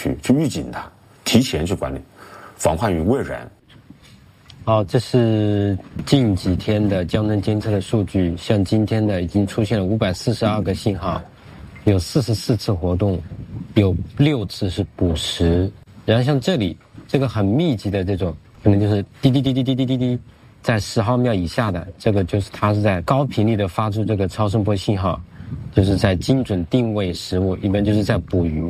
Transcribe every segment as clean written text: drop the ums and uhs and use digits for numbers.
去预警它，提前去管理，防患于未然。 好，这是近几天的江豚监测的数据，像今天的已经出现了542个信号，有44次活动，有6次是捕食。然后像这里这个很密集的这种，可能就是滴滴滴滴滴滴滴滴，在10毫秒以下的，这个就是它是在高频率的发出这个超声波信号，就是在精准定位食物，一般就是在捕鱼。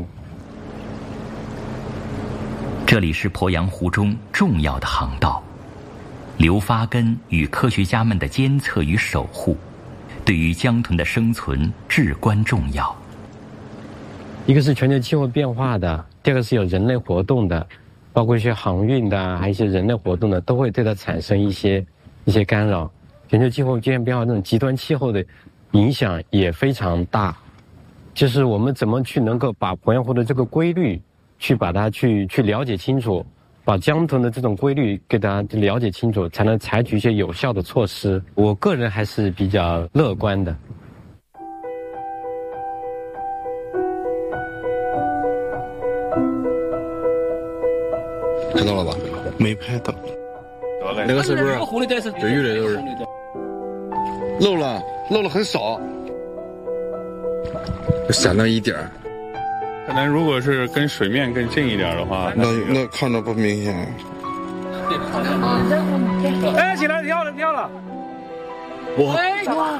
这里是鄱阳湖中重要的航道，刘发根与科学家们的监测与守护，对于江豚的生存至关重要。 一个是全球气候变化的，第二个是有人类活动的，包括一些航运的，还有一些人类活动的，都会对它产生一些干扰。全球气候变化这种极端气候的影响也非常大，就是我们怎么去能够把鄱阳湖的这个规律去把它去了解清楚，把江豚的这种规律给大家了解清楚，才能采取一些有效的措施。我个人还是比较乐观的。 拍到了吧？ 没拍到。 那个是不是？这鱼类都是漏了很少，闪了一点儿。 可能如果是跟水面更近一点的话， 那看着不明显。 哎，起来，跳了！ 哇！ 哎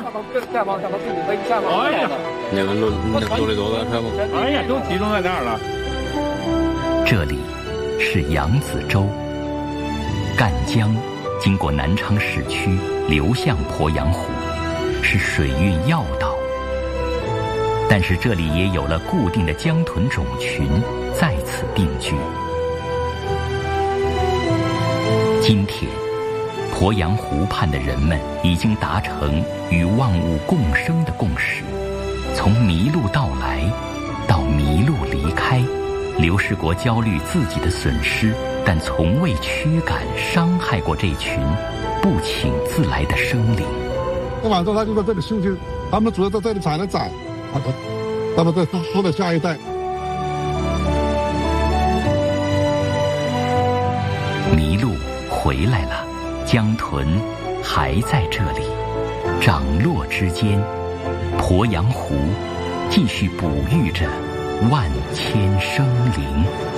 呀， 那个漏的多大看吗？ 哎呀，都集中在那儿了。 这里是扬子洲，赣江经过南昌市区流向鄱阳湖，是水运要道。但是这里也有了固定的江豚种群在此定居。今天，鄱阳湖畔的人们已经达成与万物共生的共识，从麋鹿到来到麋鹿离开，刘世国焦虑自己的损失，但从未驱赶伤害过这群不请自来的生灵。 晚上他就在这里休息，他们主要在这里采了崽，他们再说的下一代。 麋鹿回来了，江豚还在这里，涨落之间，鄱阳湖继续哺育着万千生灵。